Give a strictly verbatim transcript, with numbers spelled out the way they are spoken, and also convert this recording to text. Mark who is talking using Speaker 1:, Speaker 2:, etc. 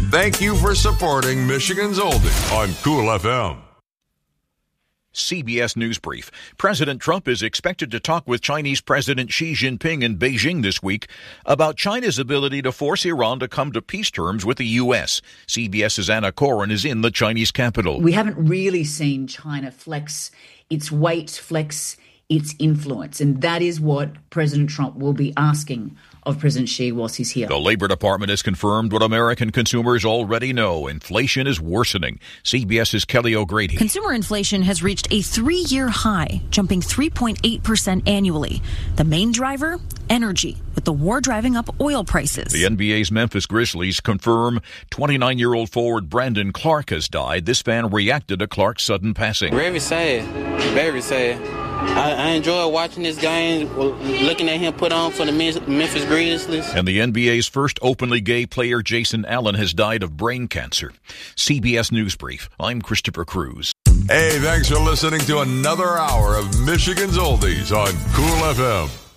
Speaker 1: Thank you for supporting Michigan's Oldie on Cool F M.
Speaker 2: C B S News Brief. President Trump is expected to talk with Chinese President Xi Jinping in Beijing this week about China's ability to force Iran to come to peace terms with the U S. CBS's Anna Coren is in the Chinese capital.
Speaker 3: We haven't really seen China flex its weight, flex its influence, and that is what President Trump will be asking of President Xi whilst he's here.
Speaker 2: The Labor Department has confirmed what American consumers already know. Inflation is worsening. CBS's Kelly O'Grady.
Speaker 4: Consumer inflation has reached a three-year high, jumping three point eight percent annually. The main driver? Energy, with the war driving up oil prices.
Speaker 2: The N B A's Memphis Grizzlies confirm twenty-nine-year-old forward Brandon Clark has died. This fan reacted to Clark's sudden passing.
Speaker 5: Very sad. Very sad. I, I enjoy watching this game, looking at him put on for the Memphis Grizzlies.
Speaker 2: And the N B A's first openly gay player, Jason Allen, has died of brain cancer. C B S News Brief. I'm Christopher Cruz.
Speaker 1: Hey, thanks for listening to another hour of Michigan's Oldies on Cool F M.